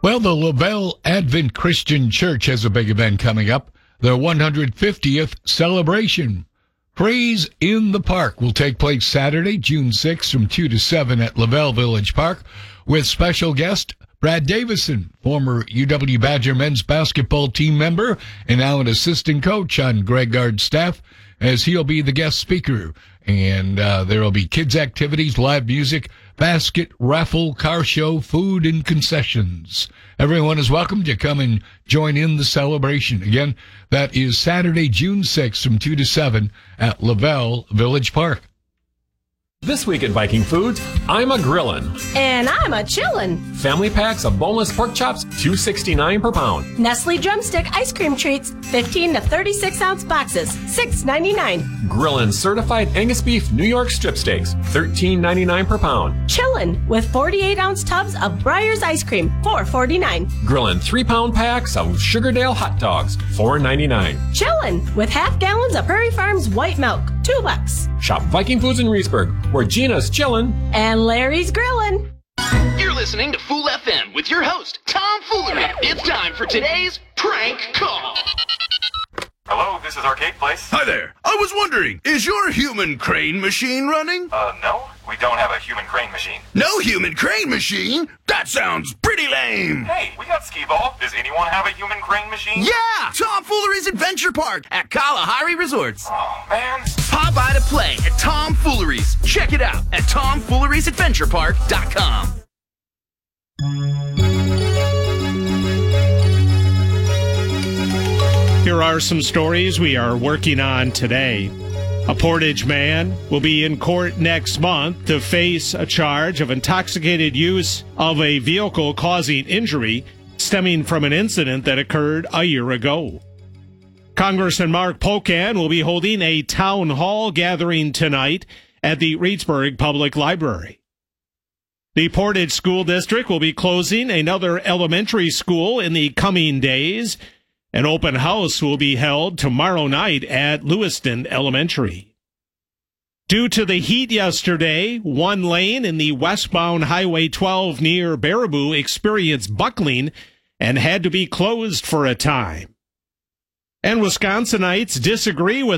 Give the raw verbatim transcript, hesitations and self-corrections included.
Well, the Lavelle Advent Christian Church has a big event coming up, their one hundred fiftieth celebration. Praise in the Park will take place Saturday, June sixth from two to seven at Lavelle Village Park with special guest Brad Davison, former U W Badger men's basketball team member and now an assistant coach on Greg Gard's staff, as he'll be the guest speaker. And uh, there will be kids' activities, live music, basket, raffle, car show, food, and concessions. Everyone is welcome to come and join in the celebration. Again, that is Saturday, June sixth from two to seven at Lavelle Village Park. This week at Viking Foods, I'm a grillin'. And I'm a chillin'. Family packs of boneless pork chops, two sixty-nine per pound. Nestle Drumstick ice cream treats, fifteen to thirty-six ounce boxes, six ninety-nine. Grillin' certified Angus beef New York strip steaks, thirteen ninety-nine per pound. Chillin' with forty-eight ounce tubs of Breyer's ice cream, four forty-nine. Grillin' three pound packs of Sugardale hot dogs, four ninety-nine. Chillin' with half gallons of Prairie Farms white milk, two bucks. Shop Viking Foods in Reedsburg, where Gina's chillin'. And Larry's grillin'. You're listening to Fool F M with your host, Tom Foolery. It's time for today's prank call. Hello, this is Arcade Place. Hi there. I was wondering, is your human crane machine running? Uh, no, we don't have a human crane machine. No human crane machine? That sounds pretty lame. Hey, we got skee-ball. Does anyone have a human crane machine? Yeah! Tom Foolery's Adventure Park at Kalahari Resorts. Oh, man. Pop by to play at Tom Foolery's. Check it out at tom foolery's adventure park dot com. Here are some stories we are working on today. A Portage man will be in court next month to face a charge of intoxicated use of a vehicle causing injury stemming from an incident that occurred a year ago. Congressman Mark Pocan will be holding a town hall gathering tonight at the Reedsburg Public Library. The Portage School District will be closing another elementary school in the coming days. An open house will be held tomorrow night at Lewiston Elementary. Due to the heat yesterday, one lane in the westbound Highway twelve near Baraboo experienced buckling and had to be closed for a time. And Wisconsinites disagree with